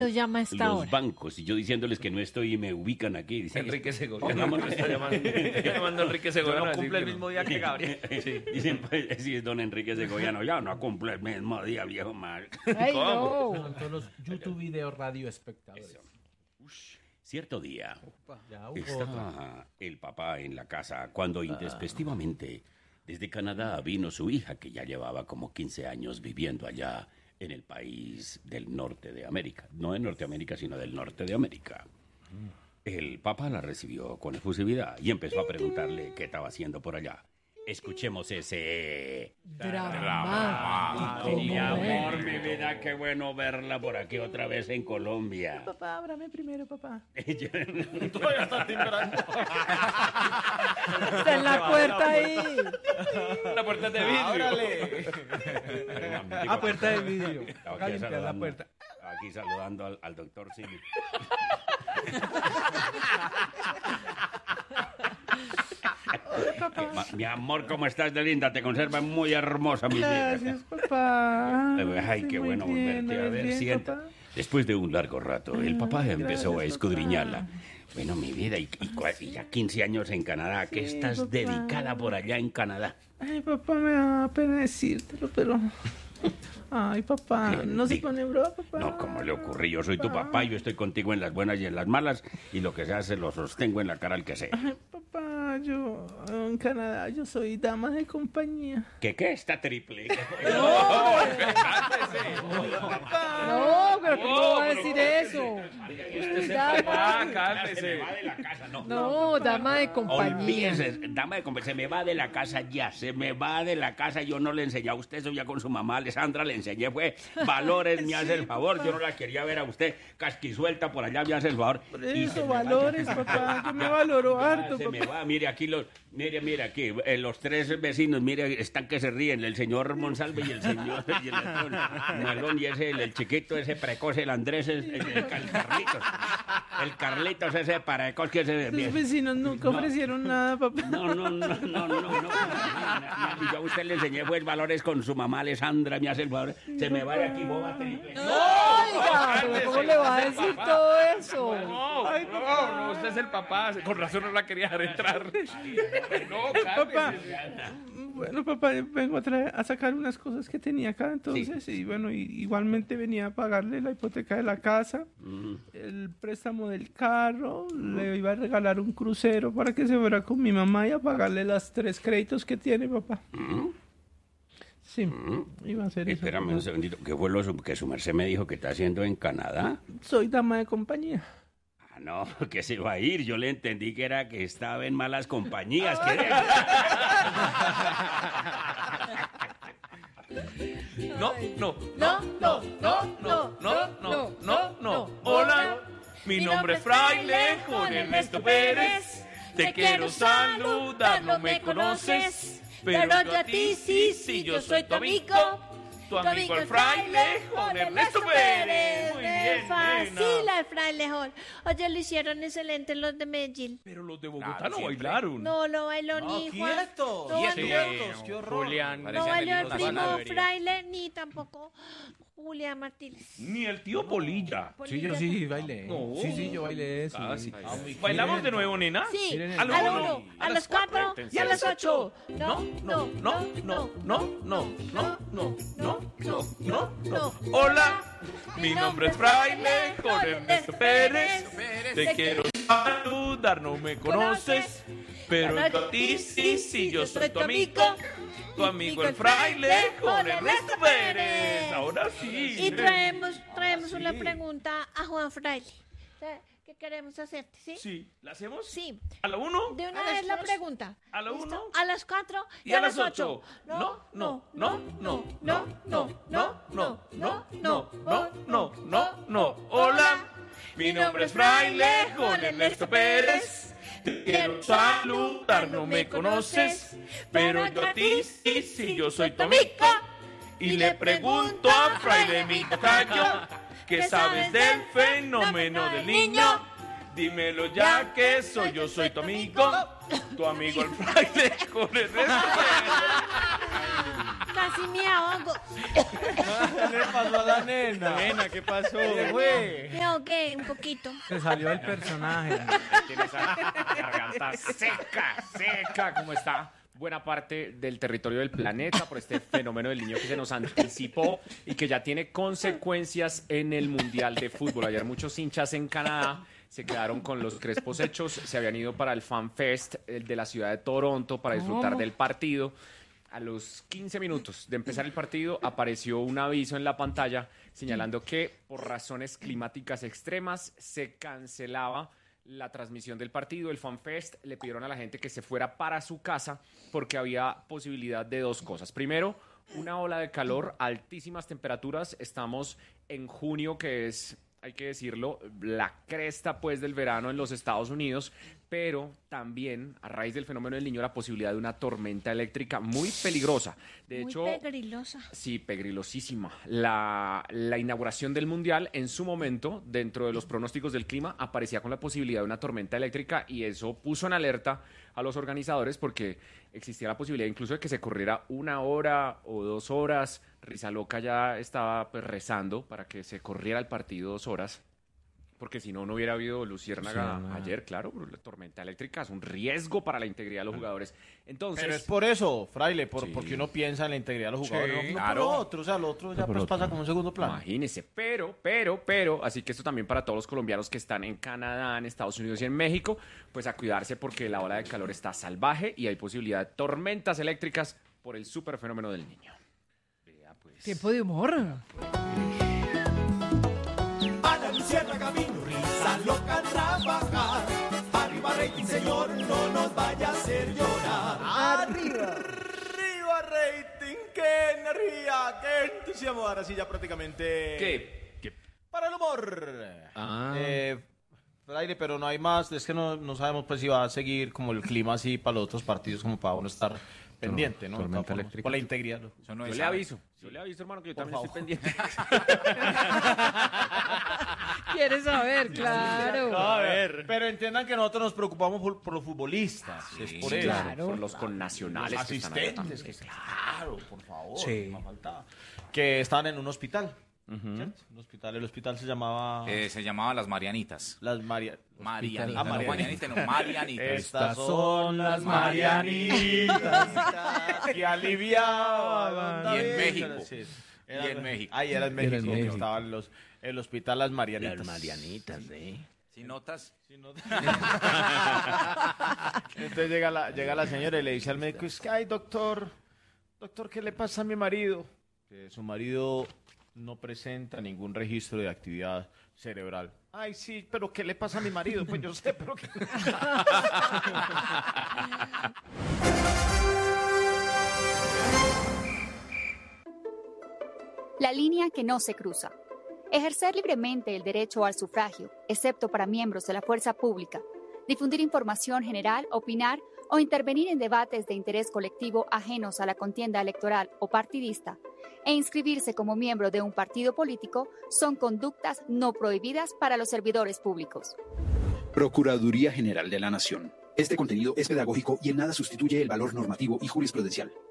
Lo llama a esta los hora. bancos y yo diciéndoles que no estoy y me ubican aquí. Dicen, Enrique Segoviano. No, está llamando Enrique Segoviano. No cumple el mismo día que Gabriel. Sí. Dicen, pues, sí, es don Enrique Segoviano. Ya no cumple el mismo día, viejo mal. Ay, ¿Cómo? no. Con todos los YouTube Video Radio espectadores. Cierto día Ya hubo otra. estaba el papá en la casa cuando intempestivamente desde Canadá vino su hija que ya llevaba como 15 años viviendo allá en el país del norte de América. No de Norteamérica, sino del norte de América. El papá la recibió con efusividad y empezó a preguntarle qué estaba haciendo por allá. Escuchemos ese... Drama. Mi amor, mi vida, qué bueno verla por aquí otra vez en Colombia. Papá, ábrame primero, papá. Todavía está timbrando. Está en la puerta ahí. La puerta es de vidrio. Ábrale. A puerta de vidrio. Estaba Haga limpiar la puerta. Aquí saludando al doctor Simi. Mi amor, ¿cómo estás de linda? Te conservas muy hermosa, mi vida. Gracias, papá. Ay, qué bueno volverte a ver. Sienta. Papá. Después de un largo rato, el papá empezó a gracias, escudriñarla. Bueno, mi vida, y ya 15 años en Canadá. ¿A qué Sí, estás papá. dedicada por allá en Canadá? Ay, papá, me da pena decírtelo, pero... Ay, papá, no se pone bravo, papá. No, ¿cómo le ocurre? Yo soy tu papá, yo estoy contigo en las buenas y en las malas, y lo que se hace lo sostengo en la cara al que sea. Ay, papá, yo en Canadá, yo soy dama de compañía. ¿Qué está triple? No, pero ¿cómo va a decir eso? Dama, Cálmese. de la casa, no. no, dama de compañía. Olvídese, dama de compañía, se me va de la casa ya, se me va de la casa. Yo no le enseñé a usted eso ya con su mamá, Alessandra, le enseñé, fue valores, me hace el favor. Yo no la quería ver a usted casquisuelta por allá, me hace el favor. Por Y se eso, me va valores, ya. papá, yo me valoro harto, Se me papá. va, mire aquí mire aquí, los tres vecinos, mire, están que se ríen, el señor Monsalve y el señor y el Malón y ese, el chiquito, ese precoz, el Andrés, el Carlitos. El Carlitos ese precoz que se... Los vecinos nunca ofrecieron nada, papá. No. Yo a usted le enseñé pues valores con su mamá Alessandra, me hace el favor. Se me va de aquí, boba triple. Oiga, pero ¿cómo le va a decir todo eso? No, usted es el papá. Con razón no la quería dejar entrar. No, Papá, cálmese. bueno, papá, vengo a sacar unas cosas que tenía acá, entonces, y bueno, igualmente venía a pagarle la hipoteca de la casa, el préstamo del carro, le iba a regalar un crucero para que se fuera con mi mamá y a pagarle las 3 créditos que tiene, papá. Sí, iba a hacer eso. Espérame un segundito, ¿qué fue lo que su merced me dijo que está haciendo en Canadá? Soy dama de compañía. Ah, no, que se va a ir. Yo le entendí que era que estaba en malas compañías. No. Hola, mi nombre es Fraile Juan Ernesto Pérez. Te quiero saludar, no me conoces, pero yo a ti sí, yo soy tu amigo. Tu amigo el fraile Juan Ernesto Pérez. Muy bien, Fácil, nena. el frailejón. Oye, lo hicieron excelente los de Medellín. Pero los de Bogotá no bailaron. No lo bailó ni Juan. quietos, No, quietos, qué horror. Julián. no bailó el primo fraile ni tampoco Julián Martínez. Ni el tío Polilla. Sí, yo sí bailé. No. Sí, yo bailé eso. ¿Bailamos de nuevo, nena? Sí, Miren, a a lo las uno, 1, a las 4 y a las 8. No. Hola, mi nombre es Fraile Juan Ernesto Pérez. Te quiero saludar, no me conoces, pero yo a ti sí, yo soy tu amigo. Tu amigo el fraile Juan Ernesto Pérez. Ahora sí. Y traemos una pregunta a Juan Fraile. ¿Qué queremos hacerte? ¿Sí? Sí, ¿la hacemos? Sí. ¿A la 1? De una vez la pregunta. ¿A la ¿Listo? 1? A las 4 Y a las 8. No. Hola, mi nombre es Fraile Juan Ernesto Pérez. Te quiero saludar, no me conoces, pero yo a ti sí, yo soy tu amigo. Y le pregunto a Fraile mi tocayo, ¿qué sabes del fenómeno del niño? Dímelo ya que yo soy tu amigo el fraile con el resto. Casi me ahogo. ¿Qué le pasó a la nena? Nena, ¿qué pasó? ¿Qué fue? Me ahogué un poquito. Se salió el personaje. Tiene esa garganta seca, como está buena parte del territorio del planeta por este fenómeno del niño que se nos anticipó y que ya tiene consecuencias en el Mundial de Fútbol. Ayer muchos hinchas en Canadá se quedaron con los crespos hechos, se habían ido para el Fan Fest de la ciudad de Toronto para disfrutar del partido. A los 15 minutos de empezar el partido apareció un aviso en la pantalla señalando que por razones climáticas extremas se cancelaba la transmisión del partido, el Fan Fest. Le pidieron a la gente que se fuera para su casa porque había posibilidad de dos cosas. Primero, una ola de calor, altísimas temperaturas. Estamos en junio, que es, hay que decirlo, la cresta pues del verano en los Estados Unidos, pero también a raíz del fenómeno del niño la posibilidad de una tormenta eléctrica muy peligrosa. De hecho, muy pegrilosa. Sí, pegrilosísima. La inauguración del Mundial en su momento, dentro de los pronósticos del clima, aparecía con la posibilidad de una tormenta eléctrica y eso puso en alerta a los organizadores porque existía la posibilidad incluso de que se corriera 1 hora o 2 horas. Risa Loca ya estaba pues rezando para que se corriera el partido 2 horas. Porque si no, no hubiera habido Luciérnaga ayer, claro. La tormenta eléctrica es un riesgo para la integridad de los jugadores. Entonces, Pero es por eso, Fraile, Sí. porque uno piensa en la integridad de los jugadores, Sí, no claro. por lo otro, o sea, lo otro ya pues pasa como un segundo plano. imagínese, pero, así que esto también para todos los colombianos que están en Canadá, en Estados Unidos y en México, pues a cuidarse porque la ola de calor está salvaje y hay posibilidad de tormentas eléctricas por el super fenómeno del niño. Vea, pues. Tiempo de humor. Ana Luciérnaga vino, risa loca a trabajar. Arriba rating, señor, no nos vaya a hacer llorar. ¡Arriba rating! ¡Qué energía! ¡Qué entusiasmo! Ahora sí ya prácticamente... ¿Qué? Para el humor. Ah. Fraile, pero no hay más, es que no sabemos pues si va a seguir como el clima así para los otros partidos, como para uno estar pendiente, ¿no? tormenta eléctrica. Por la integridad. Yo le aviso, hermano, que yo también estoy pendiente. ¿Quieres saber? Claro. A ver. Pero entiendan que nosotros nos preocupamos por los futbolistas. es por eso. claro. Por los connacionales. Los que están allá asistentes, también. que claro, por favor. Sí. No faltaba. Que estaban en un hospital. ¿Cierto? El hospital se llamaba... Se llamaba Las Marianitas. Las Marianitas. Ah, No, Marianitas, no, Marianitas. Estas son las Marianitas que aliviaban. Y en México. Sí. Y en México. Ahí era en Era en México. México. Estaba el hospital Las Marianitas. Las Marianitas, Si notas, Entonces llega la señora y le dice al médico, es que, ay, doctor, ¿qué le pasa a mi marido? Que su marido no presenta ningún registro de actividad cerebral. Ay, sí, pero ¿qué le pasa a mi marido? Pues yo sé, pero ¿qué? La línea que no se cruza. Ejercer libremente el derecho al sufragio, excepto para miembros de la fuerza pública. Difundir información general, opinar o intervenir en debates de interés colectivo ajenos a la contienda electoral o partidista, e inscribirse como miembro de un partido político son conductas no prohibidas para los servidores públicos. Procuraduría General de la Nación. Este contenido es pedagógico y en nada sustituye el valor normativo y jurisprudencial.